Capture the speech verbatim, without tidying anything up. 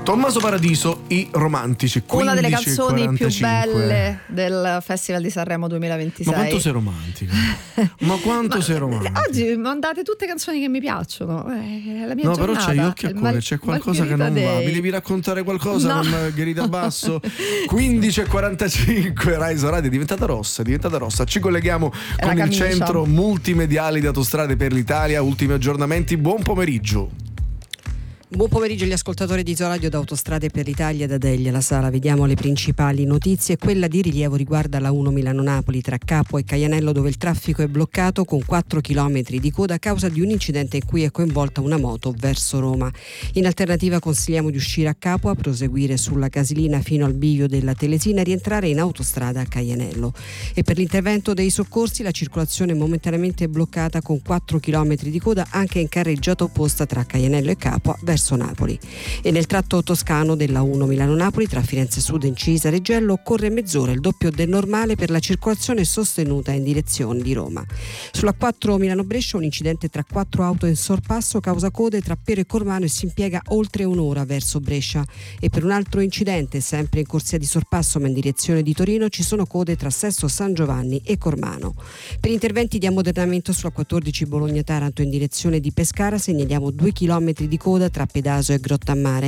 Tommaso Paradiso, I Romantici. Una delle canzoni più quindici e quarantacinque belle del Festival di Sanremo duemilaventisei. Ma quanto sei romantica? Ma quanto Ma sei romantica? oggi mandate tutte canzoni che mi piacciono. È la mia No, giornata. però c'hai gli occhi a cuore, Mal- c'è qualcosa che non Margherita va. Day. Mi devi raccontare qualcosa No. con Margherita Basso? quindici e quarantacinque, Rai Radio è diventata rossa, è diventata rossa. Ci colleghiamo È con la il camicia. centro multimediale di Autostrade per l'Italia. Ultimi aggiornamenti, buon pomeriggio. Buon pomeriggio agli ascoltatori di Isoradio da Autostrade per l'Italia da Deglia La Sala. Vediamo le principali notizie. Quella di rilievo riguarda la uno Milano-Napoli tra Capua e Caianello, dove il traffico è bloccato con quattro chilometri di coda a causa di un incidente in cui è coinvolta una moto verso Roma. In alternativa consigliamo di uscire a Capua, proseguire sulla Casilina fino al bivio della Telesina e rientrare in autostrada a Caianello. E per l'intervento dei soccorsi la circolazione è momentaneamente bloccata con quattro chilometri di coda anche in carreggiata opposta tra Caianello e Capua verso Napoli. E nel tratto toscano della uno Milano-Napoli tra Firenze Sud e Incisa Reggello occorre mezz'ora, il doppio del normale, per la circolazione sostenuta in direzione di Roma. Sulla quattro Milano-Brescia un incidente tra quattro auto in sorpasso causa code tra Pero e Cormano e si impiega oltre un'ora verso Brescia. E per un altro incidente sempre in corsia di sorpasso ma in direzione di Torino ci sono code tra Sesto San Giovanni e Cormano. Per interventi di ammodernamento sulla quattordici Bologna-Taranto in direzione di Pescara segnaliamo due chilometri di coda tra Pedaso e Grottammare.